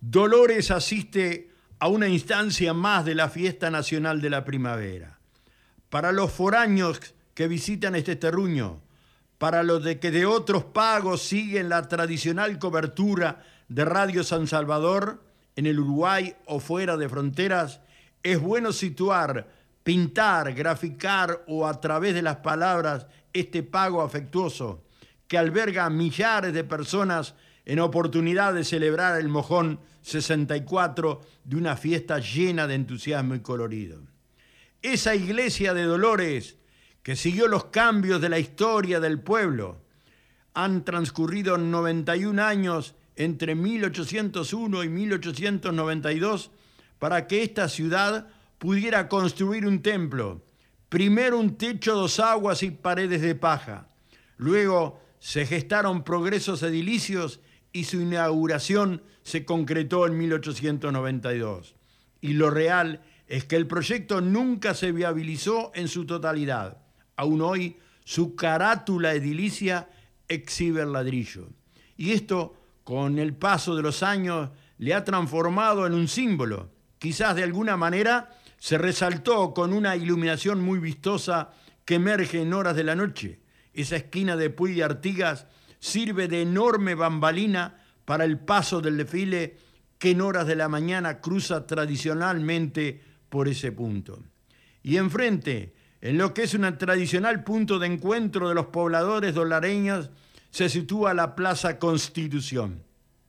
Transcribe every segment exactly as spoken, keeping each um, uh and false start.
Dolores asiste a una instancia más de la fiesta nacional de la primavera. Para los foráneos que visitan este terruño, para los de que de otros pagos siguen la tradicional cobertura de Radio San Salvador en el Uruguay o fuera de fronteras, es bueno situar, pintar, graficar o a través de las palabras este pago afectuoso que alberga a millares de personas en oportunidad de celebrar el mojón sesenta y cuatro de una fiesta llena de entusiasmo y colorido. Esa iglesia de Dolores que siguió los cambios de la historia del pueblo. Han transcurrido noventa y un años entre mil ochocientos uno y mil ochocientos noventa y dos para que esta ciudad pudiera construir un templo. Primero un techo, dos aguas y paredes de paja. Luego se gestaron progresos edilicios y su inauguración se concretó en mil ochocientos noventa y dos. Y lo real es que el proyecto nunca se viabilizó en su totalidad. Aún hoy su carátula edilicia exhibe el ladrillo. Y esto, con el paso de los años, le ha transformado en un símbolo. Quizás de alguna manera se resaltó con una iluminación muy vistosa que emerge en horas de la noche. Esa esquina de Puy de Artigas sirve de enorme bambalina para el paso del desfile que en horas de la mañana cruza tradicionalmente por ese punto. Y enfrente, en lo que es un tradicional punto de encuentro de los pobladores dolareños, se sitúa la Plaza Constitución.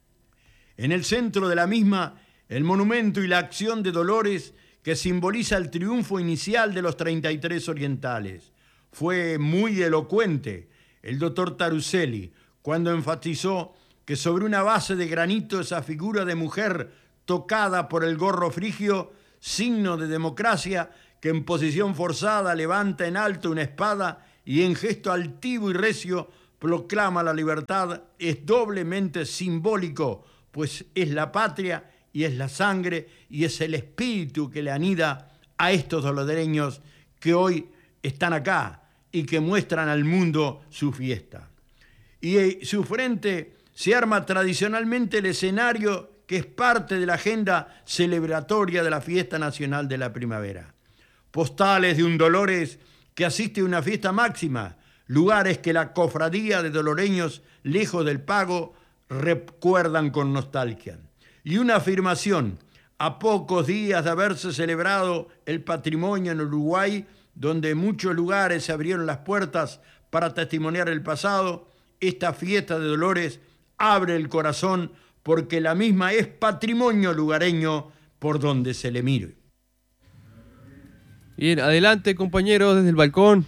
En el centro de la misma, el monumento y la acción de Dolores que simboliza el triunfo inicial de los treinta y tres orientales. Fue muy elocuente el doctor Taruselli cuando enfatizó que sobre una base de granito esa figura de mujer tocada por el gorro frigio, signo de democracia, que en posición forzada levanta en alto una espada y en gesto altivo y recio proclama la libertad, es doblemente simbólico, pues es la patria y es la sangre y es el espíritu que le anida a estos doloreños que hoy están acá y que muestran al mundo su fiesta. Y su frente se arma tradicionalmente el escenario que es parte de la agenda celebratoria de la Fiesta Nacional de la Primavera. Postales de un Dolores que asiste a una fiesta máxima, lugares que la cofradía de doloreños, lejos del pago, recuerdan con nostalgia. Y una afirmación, a pocos días de haberse celebrado el patrimonio en Uruguay, donde en muchos lugares se abrieron las puertas para testimoniar el pasado, esta fiesta de Dolores abre el corazón porque la misma es patrimonio lugareño por donde se le mire. Bien, adelante compañeros desde el balcón.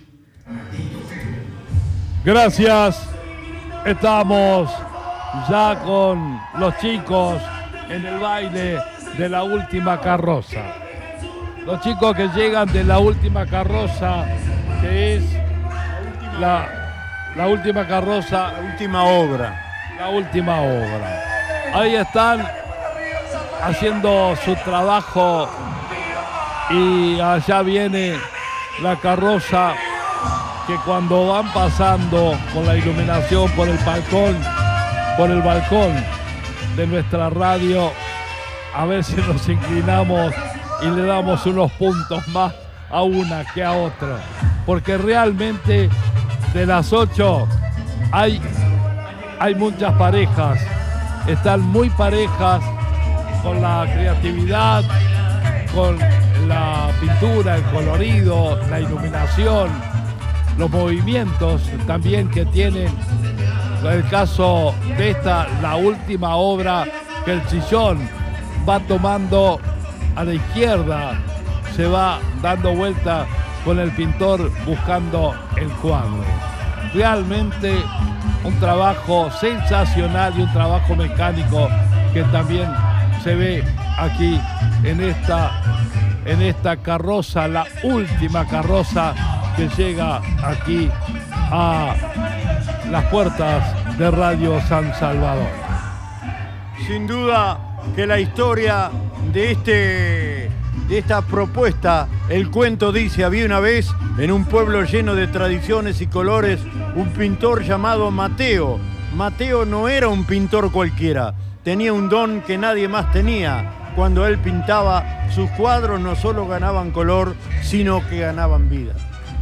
Gracias. Estamos ya con los chicos en el baile de la última carroza. Los chicos que llegan de la última carroza, que es la, la última carroza. La última obra. La última obra. Ahí están haciendo su trabajo y allá viene la carroza que cuando van pasando con la iluminación por el balcón, por el balcón de nuestra radio, a ver si nos inclinamos y le damos unos puntos más a una que a otra, porque realmente de las ocho hay, hay muchas parejas, están muy parejas con la creatividad, con la pintura, el colorido, la iluminación, los movimientos también que tienen. En el caso de esta, la última obra, que el sillón va tomando a la izquierda, se va dando vuelta con el pintor buscando el cuadro. Realmente un trabajo sensacional y un trabajo mecánico que también se ve aquí en esta, en esta carroza, la última carroza que llega aquí a las puertas de Radio San Salvador. Sin duda que la historia de, este, de esta propuesta, el cuento dice, había una vez en un pueblo lleno de tradiciones y colores un pintor llamado Mateo. Mateo no era un pintor cualquiera, tenía un don que nadie más tenía. Cuando él pintaba, sus cuadros no solo ganaban color, sino que ganaban vida.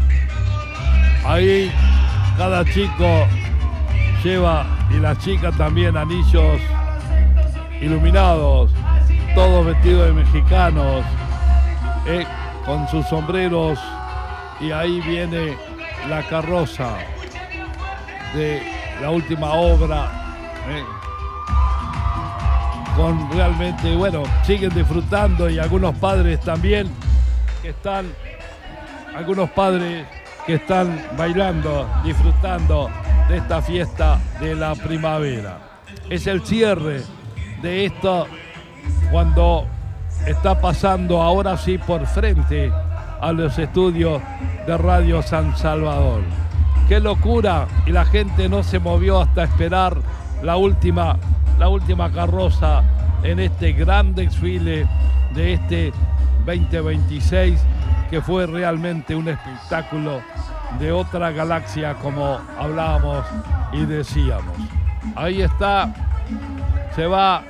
Ahí cada chico lleva, y las chicas también, anillos iluminados, todos vestidos de mexicanos, eh, con sus sombreros, y ahí viene la carroza de la última obra, eh, con realmente, bueno, siguen disfrutando, y algunos padres también que están, algunos padres que están bailando, disfrutando de esta fiesta de la primavera. Es el cierre de esto cuando está pasando ahora sí por frente a los estudios de Radio San Salvador. ¡Qué locura! Y la gente no se movió hasta esperar la última, la última carroza en este gran desfile de este veinte veintiséis, que fue realmente un espectáculo de otra galaxia, como hablábamos y decíamos. Ahí está, se va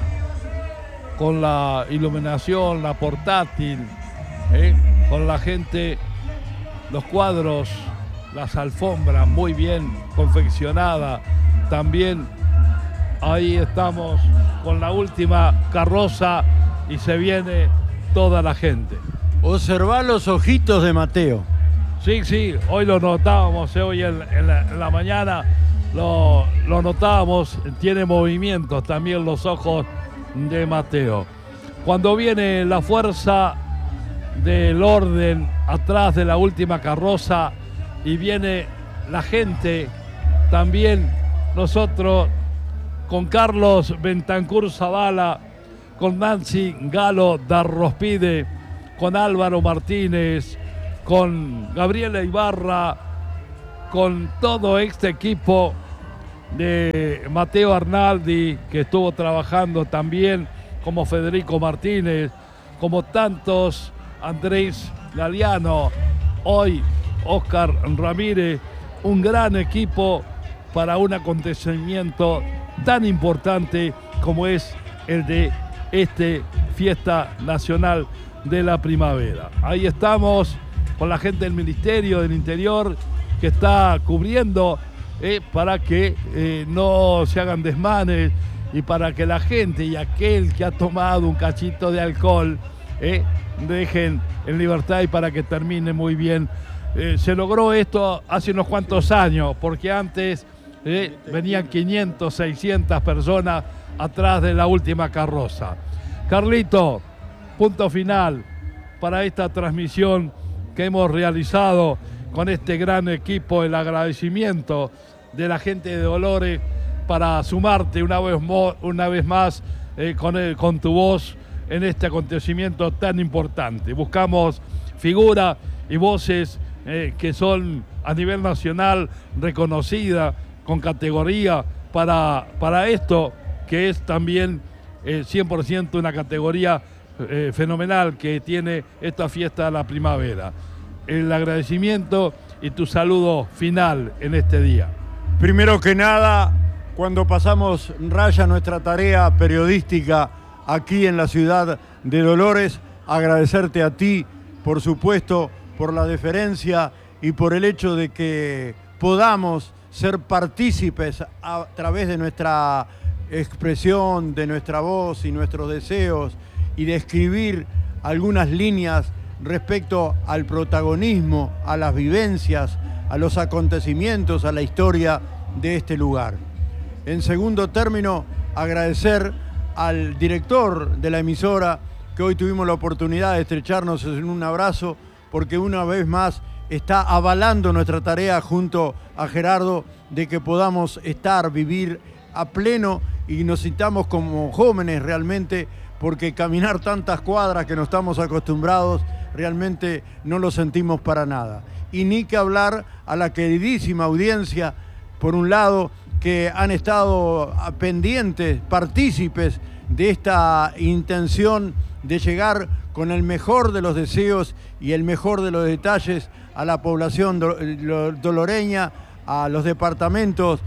con la iluminación, la portátil, ¿eh? Con la gente, los cuadros, las alfombras muy bien confeccionadas. También ahí estamos con la última carroza y se viene toda la gente. Observá los ojitos de Mateo. Sí, sí, hoy lo notábamos, eh, hoy en, en, la, en la mañana lo, lo notábamos, tiene movimientos también los ojos de Mateo. Cuando viene la fuerza del orden atrás de la última carroza y viene la gente, también nosotros con Carlos Bentancur Zavala, con Nancy Galo Darrospide, con Álvaro Martínez, con Gabriela Ibarra, con todo este equipo de Mateo Arnaldi, que estuvo trabajando también, como Federico Martínez, como tantos, Andrés Galeano, hoy Oscar Ramírez, un gran equipo para un acontecimiento tan importante como es el de este Fiesta Nacional de la Primavera. Ahí estamos con la gente del Ministerio del Interior que está cubriendo eh, para que eh, no se hagan desmanes y para que la gente y aquel que ha tomado un cachito de alcohol eh, dejen en libertad y para que termine muy bien. Eh, se logró esto hace unos cuantos años, porque antes eh, venían quinientas, seiscientas personas atrás de la última carroza. Carlito, punto final para esta transmisión que hemos realizado con este gran equipo, el agradecimiento de la gente de Dolores para sumarte una vez, mo, una vez más eh, con, el, con tu voz en este acontecimiento tan importante. Buscamos figuras y voces eh, que son a nivel nacional reconocidas, con categoría para, para esto, que es también eh, cien por ciento una categoría Eh, fenomenal que tiene esta fiesta de la primavera. El agradecimiento y tu saludo final en este día. Primero que nada, cuando pasamos raya nuestra tarea periodística aquí en la ciudad de Dolores, agradecerte a ti, por supuesto, por la deferencia y por el hecho de que podamos ser partícipes a través de nuestra expresión, de nuestra voz y nuestros deseos, y de escribir algunas líneas respecto al protagonismo, a las vivencias, a los acontecimientos, a la historia de este lugar. En segundo término, agradecer al director de la emisora, que hoy tuvimos la oportunidad de estrecharnos en un abrazo, porque una vez más está avalando nuestra tarea junto a Gerardo de que podamos estar, vivir a pleno, y nos sintamos como jóvenes realmente, porque caminar tantas cuadras que no estamos acostumbrados, realmente no lo sentimos para nada. Y ni que hablar a la queridísima audiencia, por un lado, que han estado pendientes, partícipes de esta intención de llegar con el mejor de los deseos y el mejor de los detalles a la población doloreña, a los departamentos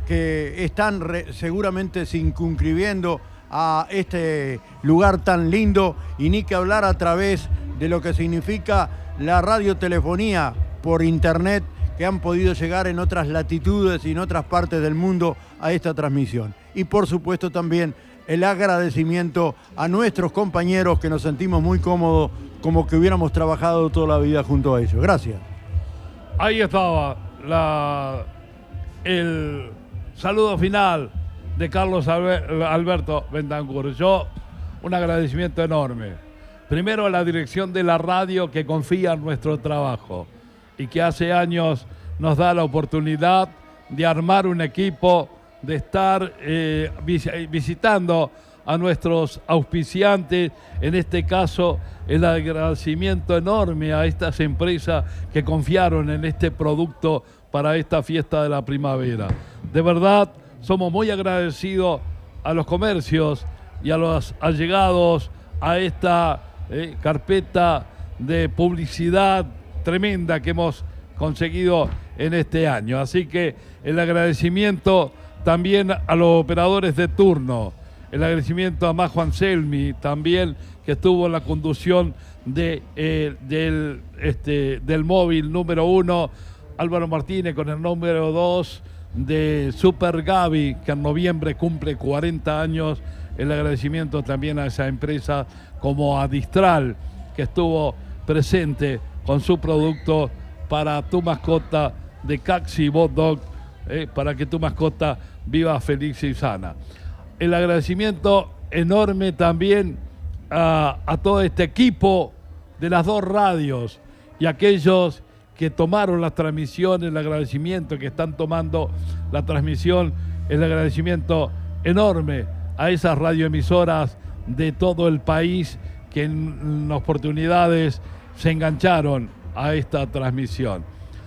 que están re, seguramente circunscribiendo a este lugar tan lindo, y ni que hablar a través de lo que significa la radiotelefonía por internet, que han podido llegar en otras latitudes y en otras partes del mundo a esta transmisión. Y por supuesto también el agradecimiento a nuestros compañeros, que nos sentimos muy cómodos, como que hubiéramos trabajado toda la vida junto a ellos. Gracias. Ahí estaba la, el saludo final de Carlos Alberto Bentancur. Yo, un agradecimiento enorme. Primero a la dirección de la radio, que confía en nuestro trabajo y que hace años nos da la oportunidad de armar un equipo, de estar eh, vis visitando a nuestros auspiciantes. En este caso, el agradecimiento enorme a estas empresas que confiaron en este producto para esta fiesta de la primavera. De verdad, somos muy agradecidos a los comercios y a los allegados a esta eh, carpeta de publicidad tremenda que hemos conseguido en este año. Así que el agradecimiento también a los operadores de turno, el agradecimiento a Majo Anselmi también, que estuvo en la conducción de, eh, del, este, del móvil número uno, Álvaro Martínez con el número dos de Super Gaby, que en noviembre cumple cuarenta años. El agradecimiento también a esa empresa como a Distral, que estuvo presente con su producto para tu mascota de Caxi Bot Dog, eh, para que tu mascota viva feliz y sana. El agradecimiento enorme también a, a todo este equipo de las dos radios y aquellos que tomaron las transmisiones, el agradecimiento que están tomando la transmisión, el agradecimiento enorme a esas radioemisoras de todo el país que en oportunidades se engancharon a esta transmisión.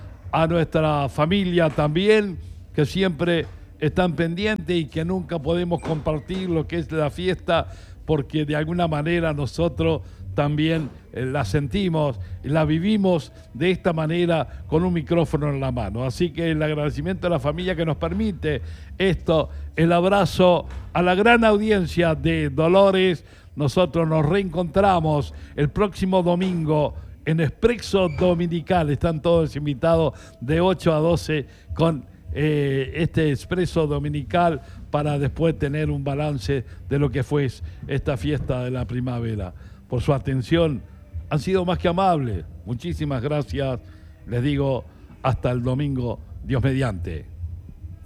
A nuestra familia también, que siempre están pendientes y que nunca podemos compartir lo que es la fiesta, porque de alguna manera nosotros también eh, la sentimos, la vivimos de esta manera con un micrófono en la mano. Así que el agradecimiento a la familia que nos permite esto, el abrazo a la gran audiencia de Dolores. Nosotros nos reencontramos el próximo domingo en Expreso Dominical. Están todos invitados de ocho a doce con eh, este Expreso Dominical, para después tener un balance de lo que fue esta fiesta de la primavera. Por su atención, han sido más que amables. Muchísimas gracias. Les digo hasta el domingo, Dios mediante.